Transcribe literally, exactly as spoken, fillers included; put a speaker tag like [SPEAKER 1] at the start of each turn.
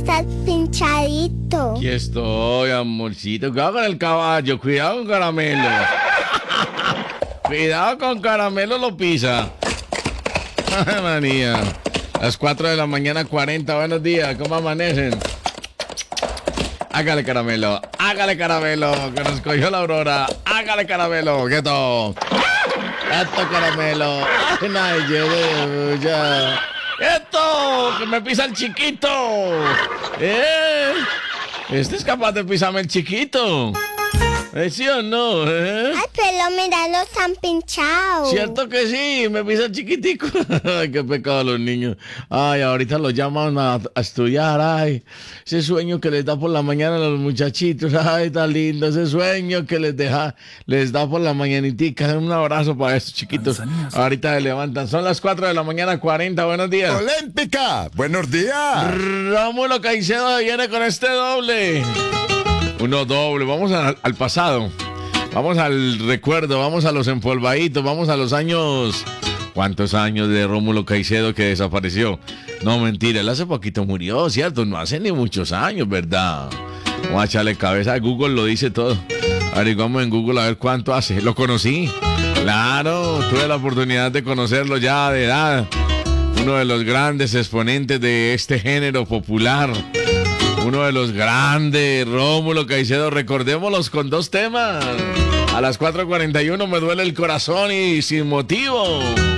[SPEAKER 1] estás pinchadito.
[SPEAKER 2] Aquí estoy, amorcito. Cuidado con el caballo, cuidado con Caramelo. Cuidado con Caramelo, lo pisa. Ay, manía. Las cuatro de la mañana, cuarenta. Buenos días, ¿cómo amanecen? Hágale, Caramelo, hágale, Caramelo, que nos cogió la aurora. Hágale, Caramelo, quieto. Esto, Caramelo. Ay, ya. ¡Esto! ¡Que me pisa el chiquito! ¿Eh? ¿Este es capaz de pisarme el chiquito? ¿Eh, sí o no? ¿Eh?
[SPEAKER 1] Ay, pero mira, no están pinchados.
[SPEAKER 2] Cierto que sí, me pisa el chiquitico. Ay, qué pecado los niños. Ay, ahorita los llaman a, a estudiar. Ay, ese sueño que les da por la mañana a los muchachitos. Ay, tan lindo. Ese sueño que les deja, les da por la mañanitica. Un abrazo para estos chiquitos. Ahorita se levantan. Son las cuatro de la mañana, cuarenta. Buenos días.
[SPEAKER 3] Olímpica, buenos días.
[SPEAKER 2] Rómulo Caicedo viene con este doble. Uno doble. Vamos a, al pasado. Vamos al recuerdo. Vamos a los empolvaditos. Vamos a los años. ¿Cuántos años de Rómulo Caicedo que desapareció? No, mentira. Él hace poquito murió, ¿cierto? No hace ni muchos años, ¿verdad? Vamos a echarle cabeza. Google lo dice todo. Averiguamos en Google a ver cuánto hace. Lo conocí. Claro. Tuve la oportunidad de conocerlo ya de edad. Uno de los grandes exponentes de este género popular. Uno de los grandes, Rómulo Caicedo. Recordémoslos con dos temas. A las cuatro cuarenta y uno, Me duele el corazón y Sin motivo.